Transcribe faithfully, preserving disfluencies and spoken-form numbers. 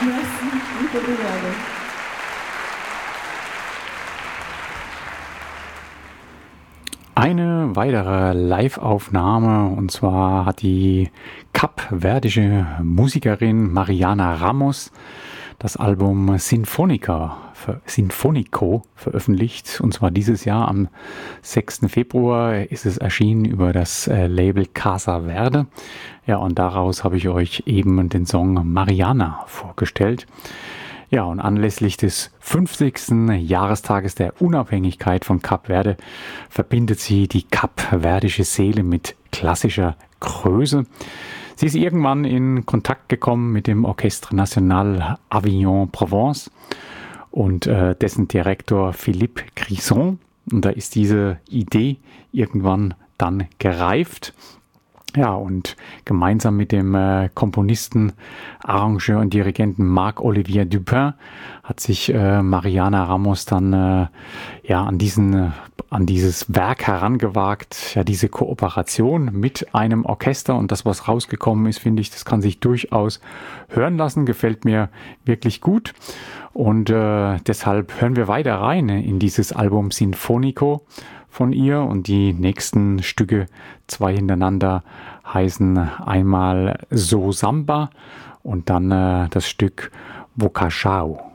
Merci, muito obrigada. Eine weitere Live-Aufnahme, und zwar hat die kapverdische Musikerin Mariana Ramos das Album Sinfonica, Sinfonico veröffentlicht, und zwar dieses Jahr am sechsten Februar ist es erschienen über das äh, Label Casa Verde. Ja, und daraus habe ich euch eben den Song Mariana vorgestellt. Ja, und anlässlich des fünfzigsten Jahrestages der Unabhängigkeit von Kap Verde verbindet sie die kapverdische Seele mit klassischer Größe. Sie ist irgendwann in Kontakt gekommen mit dem Orchestre National Avignon Provence und äh, dessen Direktor Philippe Crisson. Und da ist diese Idee irgendwann dann gereift. Ja, und gemeinsam mit dem äh, Komponisten, Arrangeur und Dirigenten Marc-Olivier Dupin hat sich äh, Mariana Ramos dann äh, ja an diesen äh, an dieses Werk herangewagt, ja, diese Kooperation mit einem Orchester, und das, was rausgekommen ist, finde ich, das kann sich durchaus hören lassen, gefällt mir wirklich gut, und äh, deshalb hören wir weiter rein in dieses Album Sinfonico von ihr, und die nächsten Stücke, zwei hintereinander, heißen einmal So Samba und dann äh, das Stück Vocacao.